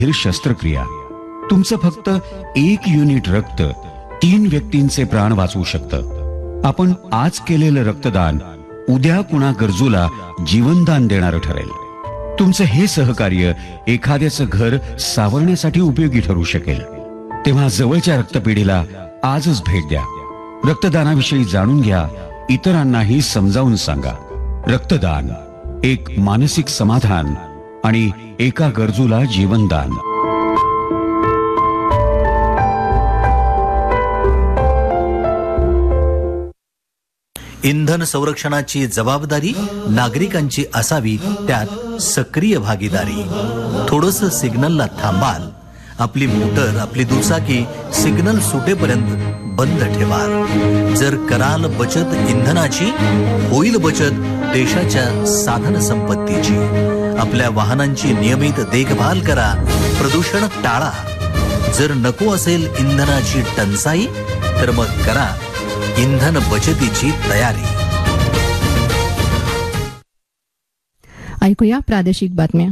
शस्त्रक्रिया. तुमचं फक्त 1 युनिट रक्त 3 व्यक्तींचे प्राण वाचवू शकतं. आपण आज केलेलं रक्तदान उद्या कुणा गरजूला जीवनदान देणारं ठरेल. तुमचं हे सहकार्य एखाद्याचं घर सावरण्यासाठी उपयोगी ठरू शकेल. तेव्हा जवळच्या रक्तपेढीला आजच भेट द्या. रक्तदानाविषयी जाणून घ्या, इतरांनाही समजावून सांगा. रक्तदान एक मानसिक समाधान आणि एका गरजूला जीवनदान. इंधन संरक्षणाची जबाबदारी नागरिकांची असावी, त्यात सक्रिय भागीदारी. थोडंसं सिग्नलला थांबाल, आपली मोटर आपली दुचाकी सिग्नल सुटेपर्यंत बंद ठेवाल. जर कराल बचत इंधनाची, होईल बचत देशाच्या साधन संपत्तीची. आपल्या वाहनांची नियमित देखभाल करा, प्रदूषण टाळा. जर नको असेल इंधनाची टंचाई, तर मग करा इंधन बचतीची तयारी. ऐकूया प्रादेशिक बातम्या.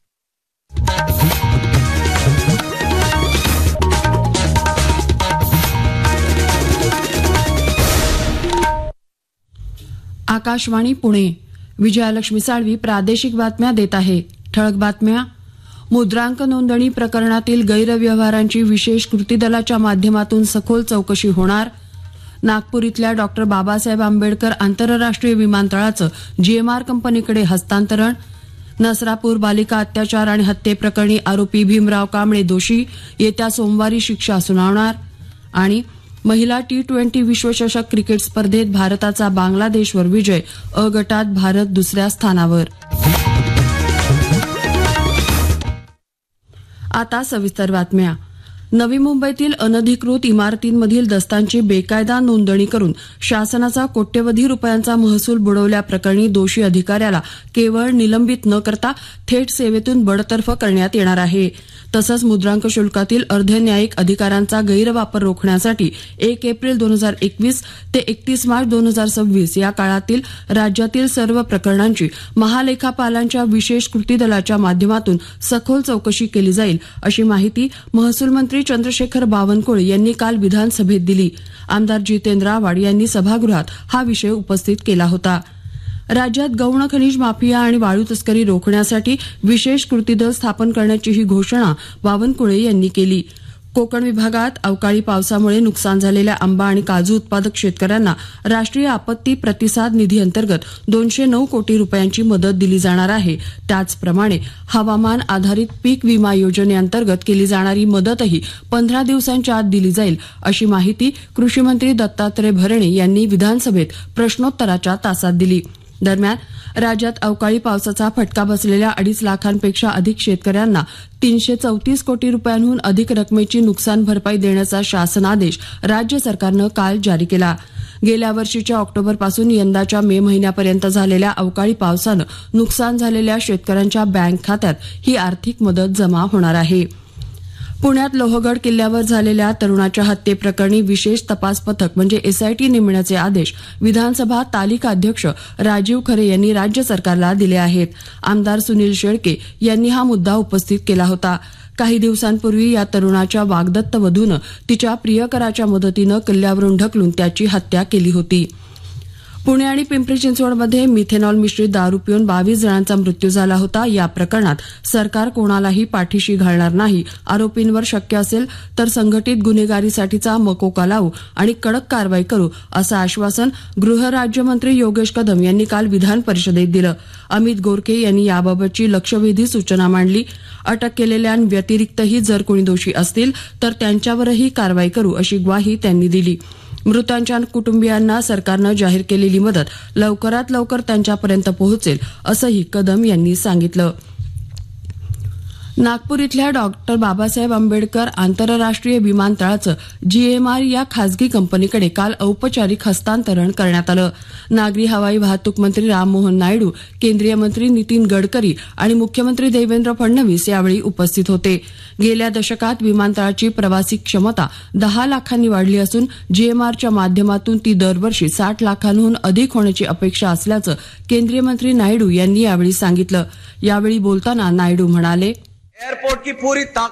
आकाशवाणी पुणे. विजयालक्ष्मी साळवी प्रादेशिक बातम्या देत आहे. ठळक बातम्या. मुद्रांक नोंदणी प्रकरणातील गैरव्यवहारांची विशेष कृती दलाच्या माध्यमातून सखोल चौकशी होणार. नागपूर इथल्या डॉक्टर बाबासाहेब आंबेडकर आंतरराष्ट्रीय विमानतळाचं जीएमआर कंपनीकडे हस्तांतरण. नसरापूर बालिका अत्याचार आणि हत्येप्रकरणी आरोपी भीमराव कांबळे दोषी, येत्या सोमवारी शिक्षा सुनावणार. आणि महिला T20 विश्वचषक क्रिकेट स्पर्धेत भारताचा बांगलादेशवर विजय. अ गटात भारत दुसऱ्या स्थानावर. आता सविस्तर बातम्या. नवी मुंबईतील अनधिकृत इमारतींमधील दस्तांची बेकायदा नोंदणी करून शासनाचा कोट्यवधी रुपयांचा महसूल बुडवल्याप्रकरणी दोषी अधिकाऱ्याला केवळ निलंबित न करता थेट सेवेतून बडतर्फ करण्यात येणार आहे. तसंच मुद्रांक शुल्कातील अर्धन्यायिक अधिकारांचा गैरवापर रोखण्यासाठी 1 एप्रिल 2021 ते 31 मार्च 2026 या काळातील राज्यातील सर्व प्रकरणांची महालेखापालांच्या विशेष कृती दलाच्या माध्यमातून सखोल चौकशी केली जाईल, अशी माहिती महसूल मंत्री चंद्रशेखर बावनकुळे यांनी काल विधानसभेत दिली. आमदार जितेंद्र आव्हाड यांनी सभागृहात हा विषय उपस्थित केला होता. राज्यात गौण खनिज माफिया आणि वाळू तस्करी रोखण्यासाठी विशेष कृती दल स्थापन करण्याचीही घोषणा बावनकुळे यांनी केली. कोकण विभागात अवकाळी पावसामुळे नुकसान झालेल्या आंबा आणि काजू उत्पादक शेतकऱ्यांना राष्ट्रीय आपत्ती प्रतिसाद निधी अंतर्गत 209 कोटी रुपयांची मदत दिली जाणार आहे. त्याचप्रमाणे हवामान आधारित पीक विमा योजनेअंतर्गत केली जाणारी मदतही 15 दिवसांच्या आत दिली जाईल, अशी माहिती कृषी मंत्री दत्तात्रय भरणे यांनी विधानसभेत प्रश्नोत्तराच्या तासात दिली. दरम्यान राज्यात अवकाळी पावसाचा फटका बसलेल्या 2.5 लाखांपेक्षा अधिक शेतकऱ्यांना 334 कोटी रुपयांहून अधिक रकमेची नुकसान भरपाई देण्याचा शासनादेश राज्य सरकारनं काल जारी केला. गेल्या वर्षीच्या ऑक्टोबरपासून यंदाच्या मे महिन्यापर्यंत झालेल्या अवकाळी पावसानं नुकसान झालेल्या शेतकऱ्यांच्या बँक खात्यात ही आर्थिक मदत जमा होणार आहे. पुण्यात लोहगड किल्ल्यावर झालेल्या तरुणाच्या हत्येप्रकरणी विशेष तपास पथक म्हणजे एसआयटी नेमण्याचे आदेश विधानसभा तालिका अध्यक्ष राजीव खरे यांनी राज्य सरकारला दिले आहेत. आमदार सुनील शेळके यांनी हा मुद्दा उपस्थित केला होता. काही दिवसांपूर्वी या तरुणाच्या वाग्दत्त वधूनं तिच्या प्रियकराच्या मदतीनं किल्ल्यावरून ढकलून त्याची हत्या केली होती. पुणे आणि पिंपरी चिंचवडमध्ये मिथेनॉल मिश्रित दारू पिऊन 22 जणांचा मृत्यू झाला होता. या प्रकरणात सरकार कोणालाही पाठीशी घालणार नाही. आरोपींवर शक्य असेल तर संघटित गुन्हेगारीसाठीचा मकोका लावू आणि कडक कारवाई करू, असं आश्वासन गृहराज्यमंत्री योगेश कदम यांनी काल विधान परिषदेत दिलं. अमित गोरखे यांनी याबाबतची लक्षवेधी सूचना मांडली. अटक केलेल्यांव्यतिरिक्तही जर कोणी दोषी असतील तर त्यांच्यावरही कारवाई करू, अशी ग्वाही त्यांनी दिली. मृतांच्या कुटुंबियांना सरकारनं जाहीर केलेली मदत लवकरात लवकर त्यांच्यापर्यंत पोहोचेल, असंही कदम यांनी सांगितलं. नागपूर इथल्या डॉक्टर बाबासाहेब आंबेडकर आंतरराष्ट्रीय विमानतळाचं जीएमआर या खासगी कंपनीकडे काल औपचारिक हस्तांतरण करण्यात आलं. नागरी हवाई वाहतूक मंत्री राममोहन नायडू, केंद्रीय मंत्री नितीन गडकरी आणि मुख्यमंत्री देवेंद्र फडणवीस यावेळी उपस्थित होते. गेल्या दशकात विमानतळाची प्रवासी क्षमता 10 लाखांनी वाढली असून जीएमआरच्या माध्यमातून ती दरवर्षी 60 लाखांहून अधिक होण्याची अपेक्षा असल्याचं केंद्रीय मंत्री नायडू यांनी यावेळी सांगितलं. यावेळी बोलताना नायडू म्हणाले, एयरपोर्ट की पूरी